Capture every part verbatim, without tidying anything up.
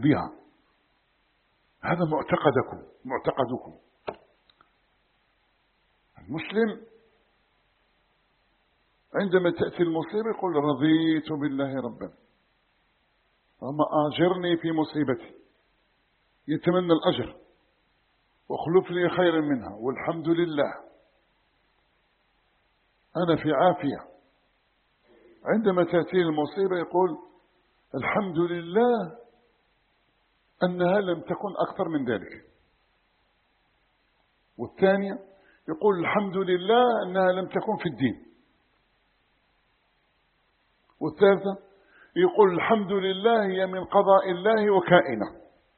بها. هذا معتقدكم معتقدكم المسلم عندما تأتي المصيبة يقول رضيت بالله ربا وما أجرني في مصيبتي، يتمنى الأجر واخلف لي خيرا منها والحمد لله أنا في عافية. عندما تأتي المصيبة يقول الحمد لله أنها لم تكن أكثر من ذلك. والثانية يقول الحمد لله أنها لم تكن في الدين. والثالثة يقول الحمد لله هي من قضاء الله وكائنة،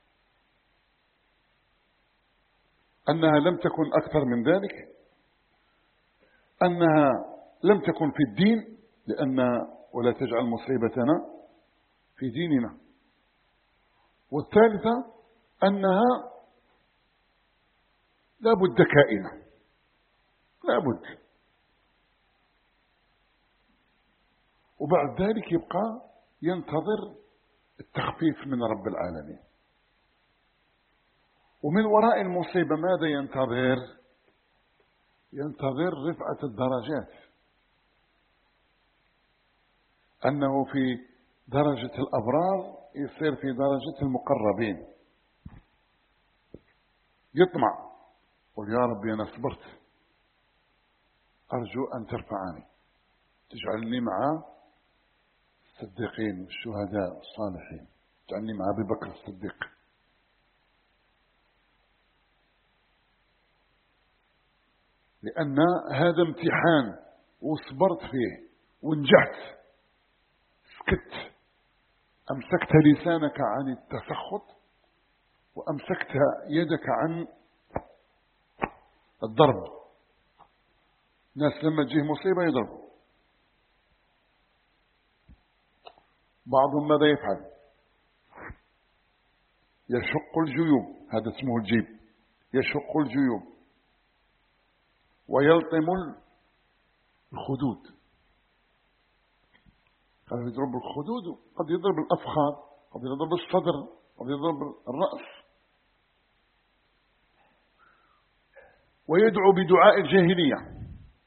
أنها لم تكن أكثر من ذلك، أنها لم تكن في الدين لأن ولا تجعل مصيبتنا في ديننا. والثالثة أنها لا بد كائنة، لا بد. وبعد ذلك يبقى ينتظر التخفيف من رب العالمين. ومن وراء المصيبة ماذا ينتظر؟ ينتظر رفعة الدرجات، أنه في درجة الأبرار يصير في درجة المقربين، يطمع قل يا ربي أنا صبرت أرجو أن ترفعني تجعلني مع الصديقين والشهداء والصالحين، تجعلني مع أبي بكر الصديق. لأن هذا امتحان وصبرت فيه ونجحت، سكت، أمسكت لسانك عن التسخط وأمسكت يدك عن الضرب. الناس لما تجيه مصيبة يضربوا. بعضهم ماذا يفعل؟ يشق الجيوب، هذا اسمه الجيب، يشق الجيوب ويلطم الخدود. قد يضرب الخدود، قد يضرب الأفخاذ، قد يضرب الصدر، قد يضرب الرأس. ويدعو بدعاء الجاهلية.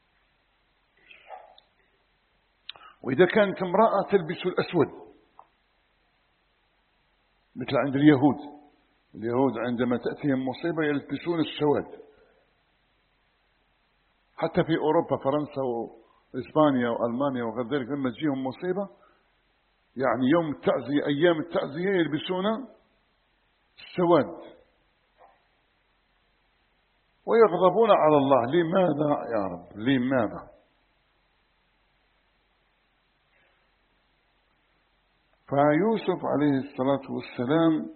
وإذا كانت امرأة تلبس الأسود مثل عند اليهود، اليهود عندما تأتيهم مصيبة يلبسون السواد. حتى في أوروبا فرنسا وإسبانيا وألمانيا وغير ذلك لما تجيهم مصيبة يعني يوم التعزية أيام التعزية يلبسون السواد ويغضبون على الله. لماذا يا رب؟ لماذا؟ فيوسف عليه الصلاة والسلام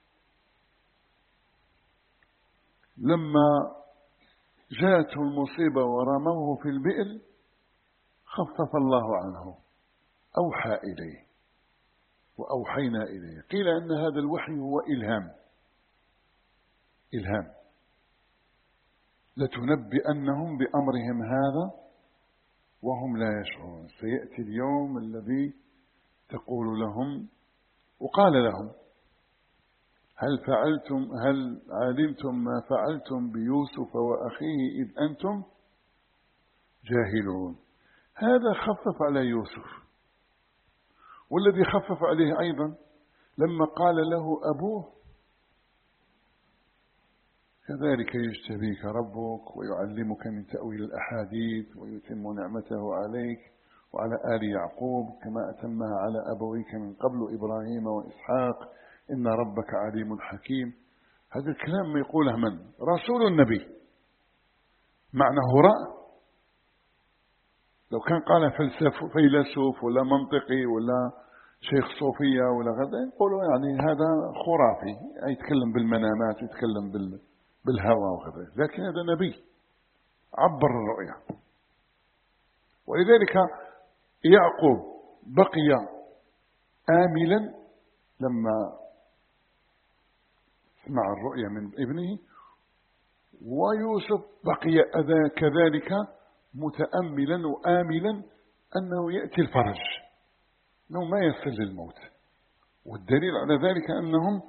لما جاءته المصيبة ورموه في البئر خفف الله عنه، أوحى إليه وأوحينا إليه. قيل أن هذا الوحي هو إلهام، إلهام لتنبئنهم بأمرهم هذا وهم لا يشعرون. سيأتي اليوم الذي تقول لهم وقال لهم هل فعلتم هل علمتم ما فعلتم بيوسف وأخيه إذ أنتم جاهلون. هذا خفف على يوسف. والذي خفف عليه أيضا لما قال له أبوه كذلك يجتبيك ربك ويعلمك من تأويل الأحاديث ويتم نعمته عليك وعلى آل يعقوب كما أتمها على أبويك من قبل إبراهيم وإسحاق إن ربك عليم حكيم. هذا الكلام ما يقوله من؟ رسول النبي. معنى هراء. لو كان قال فيلسوف ولا منطقي ولا شيخ صوفية ولا غيره يقولوا يعني هذا خرافي يتكلم بالمنامات ويتكلم بالهوى وغيره، لكن هذا نبي عبر الرؤيا. ولذلك يعقوب بقي آملا لما سمع الرؤيا من ابنه، ويوسف بقي كذلك متأملا وآملا أنه يأتي الفرج، أنه ما يصل للموت. والدليل على ذلك أنهم